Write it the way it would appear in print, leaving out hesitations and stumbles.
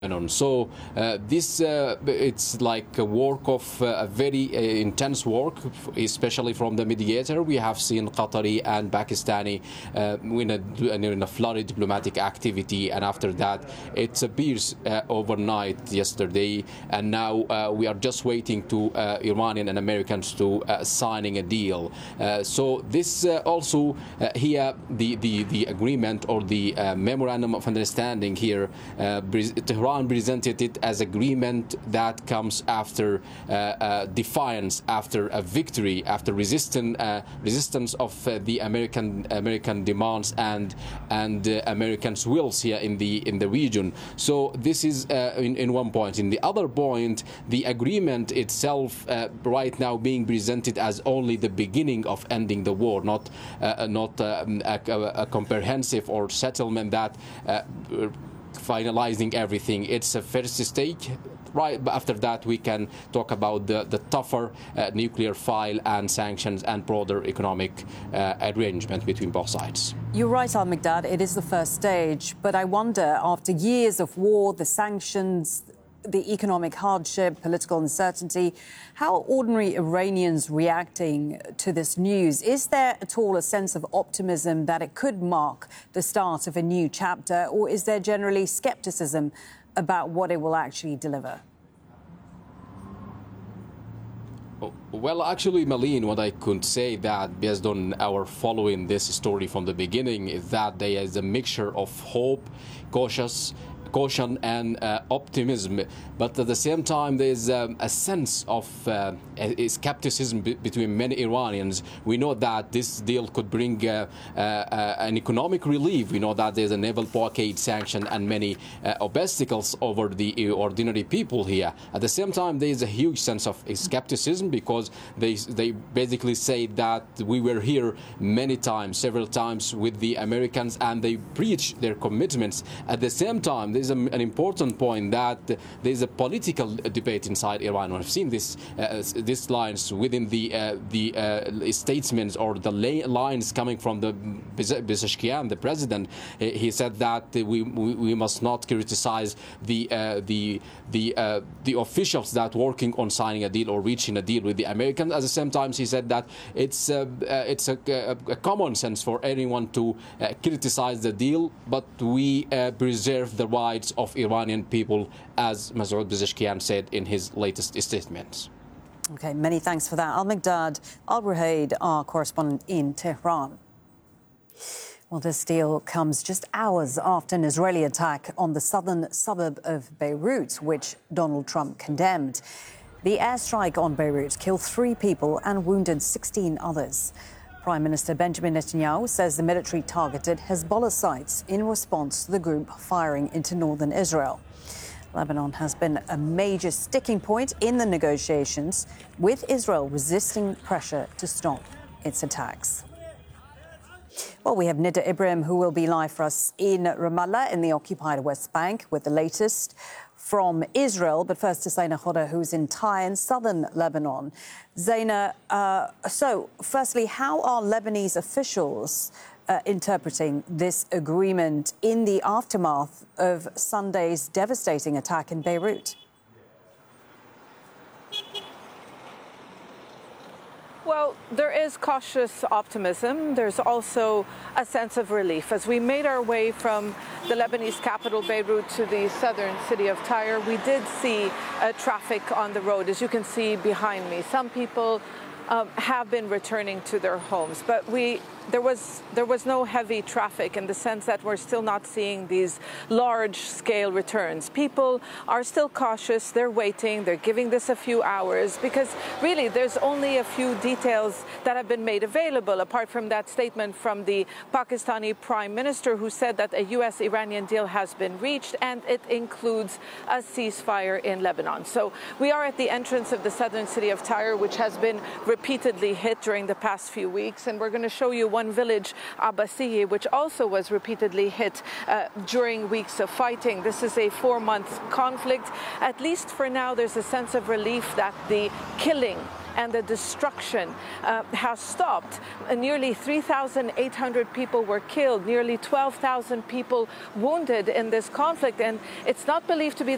Lebanon. So it's like a work of a very intense work, especially from the mediator. We have seen Qatari and Pakistani in a flurry diplomatic activity, and after that it appears overnight yesterday, and now we are just waiting to Iranian and Americans to signing a deal. So this also here the agreement or the memorandum of understanding here, Tehran presented it as agreement that comes after defiance, after a victory, after resistance of the American demands and Americans' wills here in the region. So this is in one point. In the other point, the agreement itself right now being presented as only the beginning of ending the war, not a comprehensive or settlement that finalizing everything. It's a first stage. Right after that, we can talk about the tougher nuclear file and sanctions and broader economic arrangement between both sides. You're right, Al-Mikdad. It is the first stage. But I wonder, after years of war, the sanctions, the economic hardship, political uncertainty, how are ordinary Iranians reacting to this news? Is there at all a sense of optimism that it could mark the start of a new chapter, or is there generally skepticism about what it will actually deliver? Well, actually, Malin, what I could say that based on our following this story from the beginning is that there is a mixture of hope, caution and optimism, but at the same time there is a sense of skepticism between many Iranians. We know that this deal could bring an economic relief. We know that there's a naval blockade sanction and many obstacles over the ordinary people here. At the same time, there is a huge sense of skepticism because they basically say that we were here many times, several times with the Americans, and they breach their commitments. At the same time, there's an important point that there's a political debate inside Iran. We've seen these lines within the statesmen or the lines coming from the Pezeshkian, the president. He said that we must not criticize the officials that working on signing a deal or reaching a deal with the Americans. At the same time, he said that it's a common sense for anyone to criticize the deal, but we preserve the rights of Iranian people, as Masoud Pezeshkian said in his latest statements. Okay, many thanks for that. Al-Mikdad Al-Ruhaid, our correspondent in Tehran. Well, this deal comes just hours after an Israeli attack on the southern suburb of Beirut, which Donald Trump condemned. The airstrike on Beirut killed 3 people and wounded 16 others. Prime Minister Benjamin Netanyahu says the military targeted Hezbollah sites in response to the group firing into northern Israel. Lebanon has been a major sticking point in the negotiations, with Israel resisting pressure to stop its attacks. Well, we have Nida Ibrahim, who will be live for us in Ramallah in the occupied West Bank with the latest from Israel. But first to Zaina Khoda, who's in Tyre in southern Lebanon. Zaina, so firstly, how are Lebanese officials interpreting this agreement in the aftermath of Sunday's devastating attack in Beirut? Well, there is cautious optimism. There's also a sense of relief. As we made our way from the Lebanese capital, Beirut, to the southern city of Tyre, we did see traffic on the road, as you can see behind me. Some people have been returning to their homes, but there was no heavy traffic in the sense that we're still not seeing these large-scale returns. People are still cautious. They're waiting. They're giving this a few hours because really there's only a few details that have been made available, apart from that statement from the Pakistani Prime Minister, who said that a U.S.-Iranian deal has been reached and it includes a ceasefire in Lebanon. So we are at the entrance of the southern city of Tyre, which has been repeatedly hit during the past few weeks, and we're going to show you one village, Abbasiyeh, which also was repeatedly hit during weeks of fighting. This is a 4-month conflict. At least for now, there's a sense of relief that the killing and the destruction has stopped. Nearly 3,800 people were killed, nearly 12,000 people wounded in this conflict, and it's not believed to be